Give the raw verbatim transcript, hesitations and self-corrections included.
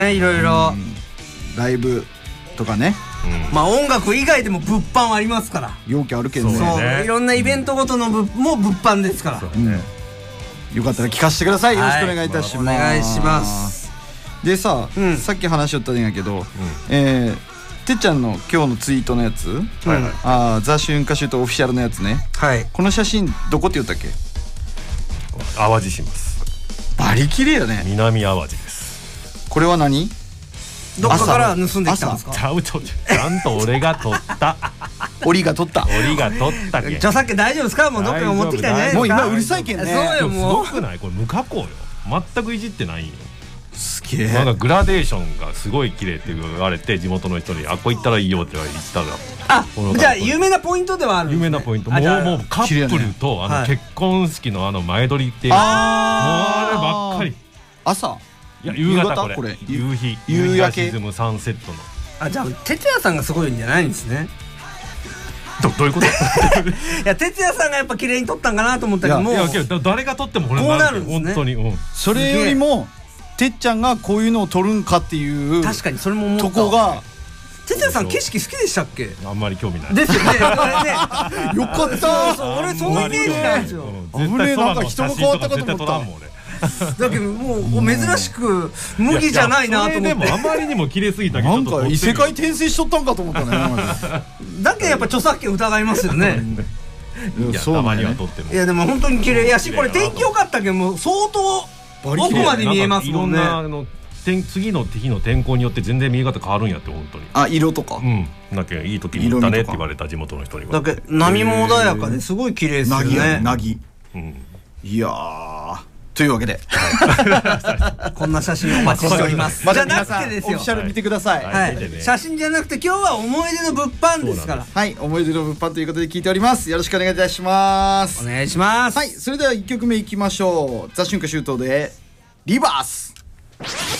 いろいろライブとかね、 まあ音楽以外でも物販はありますから。 容器あるけどね。 そういろんなイベントごとの物も物販ですから。 よかったら聞かせてください。よろしくお願いいたします。 お願いします。 でさ、さっき話しよったんやけど、えてっちゃんの今日のツイートのやつ、あザ・春夏秋冬オフィシャルのやつね。この写真どこって言ったっけ？ 淡路市ます。 バリ綺麗だね。 南淡路です。 これは何？ どっかから盗んできたんですか？ ちゃうちゃんと俺が取った。 檻が取った。 檻が取ったけ。 じゃあさっき大丈夫ですか？もうどっかに持ってきたんじゃないですか？ もう今うるさいけんね。 そうよもう。 すごくない？これ無加工よ。全くいじってないんよ。 すげえ。 なんかグラデーションがすごい綺麗って言われて地元の人にあこう行ったらいいよって言ったら。 あ、じゃあ有名なポイントではある。 有名なポイント。もうもうカップルとあの結婚式のあの前撮りっていう。もうあればっかり。 朝。 いや夕方これ。夕日。夕焼け。沈むサンセットの。 あ、じゃあ哲也さんがすごいんじゃないんですね。 どどういうこと？いや哲也さんがやっぱ綺麗に撮ったんかなと思ったけども。 いやけど誰が撮ってもこれこうなるんですね。 本当に。 それよりもてっちゃんがこういうのを撮るんかっていう確かにそれも思ったとこが。 哲也さん景色好きでしたっけ？ あんまり興味ないですよね。 よかった。 俺そのイメージなんですよ。 危ねえ、なんか人が変わったかと思った。 だけどもう珍しく麦じゃないなと思って。 でもあまりにも綺麗すぎたけどなんか異世界転生しとったんかと思ったね。 だけどやっぱ著作権疑いますよね。 いやたまには撮っても。 いやでも本当に綺麗やし、これ天気良かったけども相当奥まで見えますもんね。 いろんなあの次の日の天候によって全然見え方変わるんやって本当に。 あ、色とか。 うん。だけいい時に行ったねって言われた地元の人には。 だけ波も穏やかですごい綺麗ですよね。 なぎ。いやー。というわけでこんな写真お待ちしております。 じゃなくてですよ。オフィシャル見てください。 はい。写真じゃなくて今日は思い出の物販ですから。 はい、思い出の物販ということで聞いております。よろしくお願いいたします。 お願いします。 はい、それではいっきょくめいきましょう。ザ・春夏秋冬でリバース。